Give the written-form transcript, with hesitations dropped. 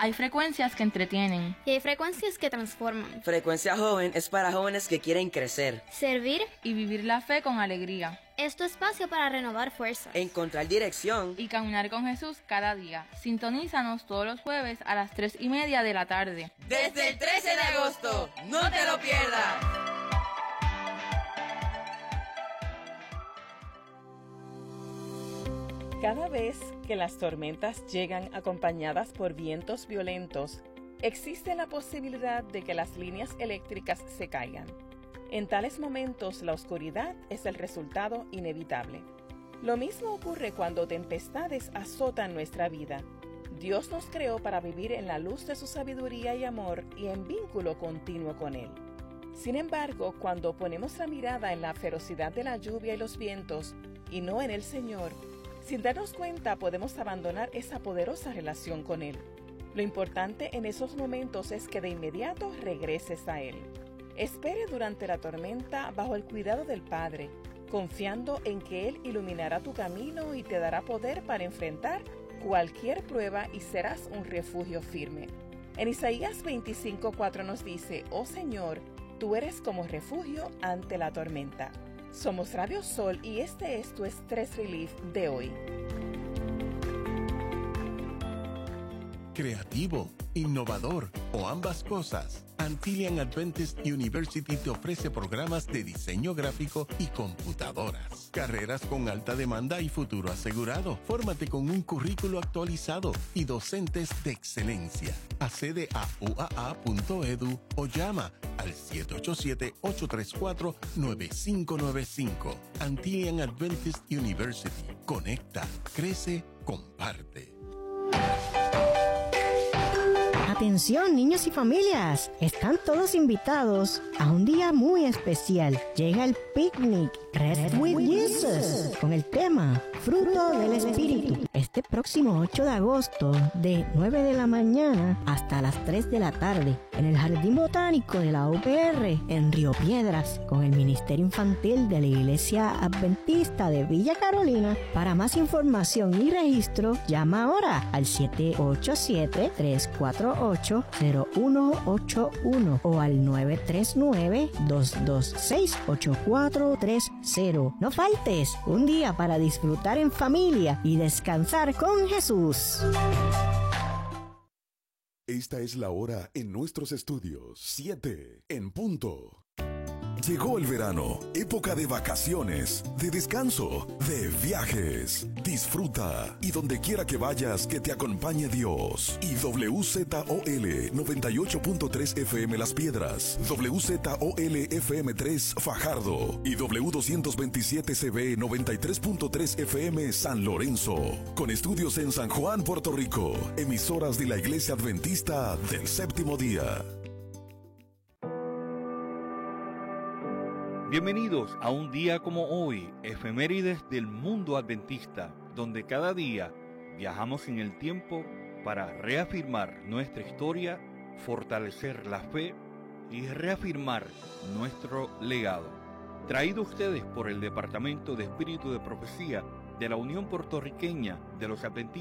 Hay frecuencias que entretienen. Y hay frecuencias que transforman. Frecuencia Joven es para jóvenes que quieren crecer, servir y vivir la fe con alegría. Es tu espacio para renovar fuerzas, encontrar dirección y caminar con Jesús cada día. Sintonízanos todos los jueves a las 3:30 de la tarde. Desde el 13 de agosto, no te lo pierdas. Cada vez que las tormentas llegan acompañadas por vientos violentos, existe la posibilidad de que las líneas eléctricas se caigan. En tales momentos, la oscuridad es el resultado inevitable. Lo mismo ocurre cuando tempestades azotan nuestra vida. Dios nos creó para vivir en la luz de su sabiduría y amor y en vínculo continuo con Él. Sin embargo, cuando ponemos la mirada en la ferocidad de la lluvia y los vientos, y no en el Señor, sin darnos cuenta podemos abandonar esa poderosa relación con Él. Lo importante en esos momentos es que de inmediato regreses a Él. Espere durante la tormenta bajo el cuidado del Padre, confiando en que Él iluminará tu camino y te dará poder para enfrentar cualquier prueba y serás un refugio firme. En Isaías 25:4 nos dice: «Oh Señor, tú eres como refugio ante la tormenta». Somos Radio Sol y este es tu Stress Relief de hoy. Creativo, innovador o ambas cosas. Antillian Adventist University te ofrece programas de diseño gráfico y computadoras. Carreras con alta demanda y futuro asegurado. Fórmate con un currículo actualizado y docentes de excelencia. Accede a uaa.edu o llama al 787-834-9595. Antillian Adventist University. Conecta, crece, comparte. Atención, niños y familias, están todos invitados a un día muy especial. Llega el picnic Rest with Jesus con el tema Fruto del Espíritu. Este próximo 8 de agosto de 9 de la mañana hasta las 3 de la tarde en el Jardín Botánico de la UPR en Río Piedras con el Ministerio Infantil de la Iglesia Adventista de Villa Carolina. Para más información y registro, llama ahora al 787-348-0181 o al 939-226-8430. No faltes, un día para disfrutar en familia y descansar con Jesús. Esta es la hora en nuestros estudios, 7 en punto. Llegó el verano, época de vacaciones, de descanso, de viajes. Disfruta y donde quiera que vayas, que te acompañe Dios. Y WZOL 98.3 FM Las Piedras, WZOL FM 3 Fajardo y W227CB 93.3 FM San Lorenzo. Con estudios en San Juan, Puerto Rico. Emisoras de la Iglesia Adventista del Séptimo Día. Bienvenidos a un día como hoy, efemérides del mundo adventista, donde cada día viajamos en el tiempo para reafirmar nuestra historia, fortalecer la fe y reafirmar nuestro legado. Traído a ustedes por el Departamento de Espíritu de Profecía de la Unión Puertorriqueña de los Adventistas